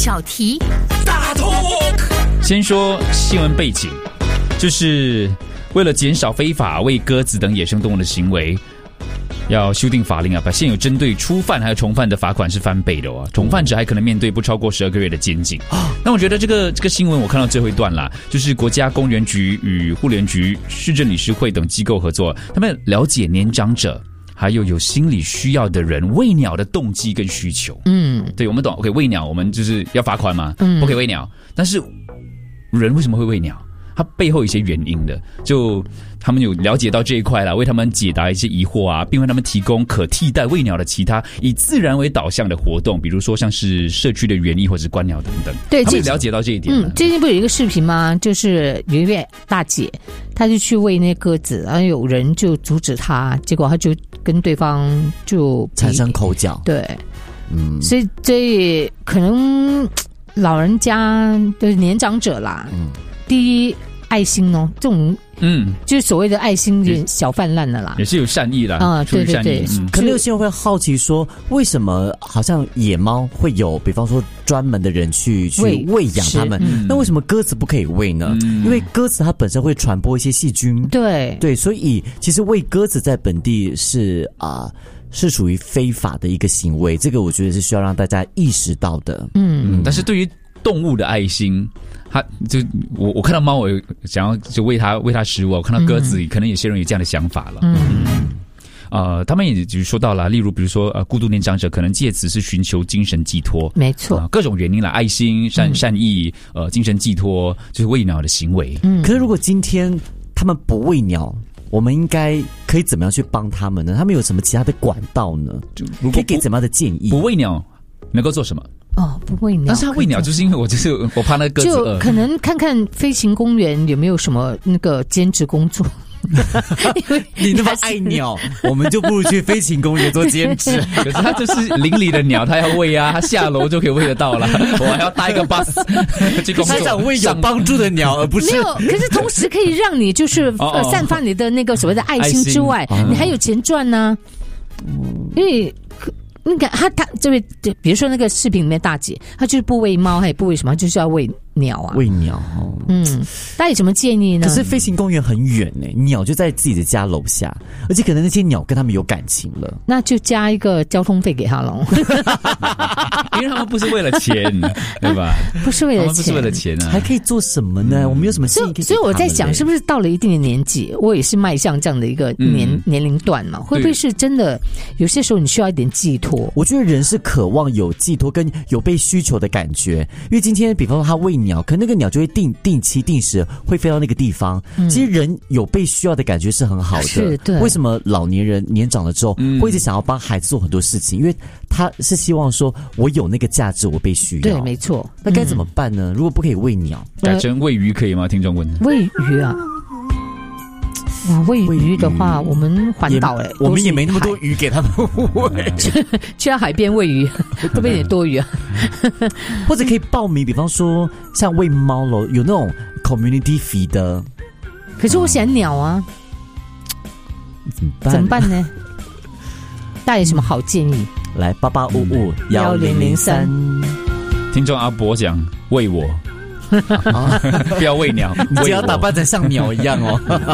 小题大 talk。 先说新闻背景，就是为了减少非法喂鸽子等野生动物的行为，要修订法令啊，把现有针对初犯还有重犯的罚款是翻倍的哦，重犯者还可能面对不超过12个月的监禁。那我觉得这个新闻我看到最后一段啦，就是国家公园局与妇联局、市政理事会等机构合作，他们了解年长者还有心理需要的人喂鸟的动机跟需求。对，我们懂。OK， 喂鸟我们就是要罚款嘛，不可以喂鸟。但是人为什么会喂鸟？它背后有一些原因的，就他们有了解到这一块啦，为他们解答一些疑惑啊，并为他们提供可替代喂鸟的其他以自然为导向的活动，比如说像是社区的园艺或者是观鸟等等。对，他们有了解到这一点。 最近不有一个视频吗？就是有一位大姐，她就去喂那鸽子，然后有人就阻止她，结果她就跟对方就产生口角。对， 所以这可能老人家的年长者啦，第一爱心哦，这种就是所谓的爱心有点小泛滥了啦， 也是有善意啦啊， 对对对， 可能有些人会好奇说，为什么好像野猫会有，比方说专门的人去喂养它们，那为什么鸽子不可以喂呢？因为鸽子它本身会传播一些细菌，对，所以其实喂鸽子在本地是属于非法的一个行为，这个我觉得是需要让大家意识到的。 但是对于动物的爱心，我看到猫，我想要就喂它食物，我看到鸽子，可能有些人有这样的想法了。他们也就说到了，例如比如说孤独年长者可能借此是寻求精神寄托， 没错， 各种原因啦，爱心、善意、精神寄托，就是喂鸟的行为。 可是如果今天他们不喂鸟，我们应该可以怎么样去帮他们呢？他们有什么其他的管道呢？可以给怎么样的建议？ 不喂鸟能够做什么？ 不喂鸟， 但是他喂鸟就是因为我怕那个鸽子就可能看看飞行公园有没有什么那个兼职工作。 你那么爱鸟，我们就不如去飞行公园做兼职。 可是他就是邻里的鸟，他要喂啊，他下楼就可以喂得到了。我还要搭一个 bus 去工作。 他想喂有帮助的鸟，而不是没有。可是同时可以让你就是散发你的那个所谓的爱心之外，你还有钱赚呢。因为那个他这位，比如说那个视频里面大姐，她就是不喂猫，还也不喂什么，就是要喂鸟啊， 喂鸟。 大家有什么建议呢？ 可是飞行公园很远呢，鸟就在自己的家楼下，而且可能那些鸟跟他们有感情了， 那就加一个交通费给他喽。 因为他们不是为了钱，对吧？ 不是为了钱， 不是为了钱啊， 还可以做什么呢？我们有什么建议可以？ 所以我在想，是不是到了一定的年纪，我也是迈向这样的一个年龄段嘛？会不会是真的？有些时候你需要一点寄托。 我觉得人是渴望有寄托跟有被需求的感觉，因为今天比方说他喂鸟，可那个鸟就会定期定时会飞到那个地方。其实人有被需要的感觉是很好的。 是，对。 为什么老年人年长了之后会一直想要帮孩子做很多事情？因为他是希望说我有那个价值，我被需要。 对，没错。 那该怎么办呢？如果不可以喂鸟， 改成喂鱼可以吗？听众问。 喂鱼啊。喂鱼的话，我们环岛我们也没那么多鱼给他们喂。 去到海边喂鱼，会不会有点多余啊？ 或者可以报名，比方说像喂猫咯，有那种 community feed 的。 可是我喜欢鸟啊，怎么办呢？大家有什么好建议？ 来88551003。 听众阿伯讲喂我。不要喂鸟， 你只要打扮成像鸟一样哦。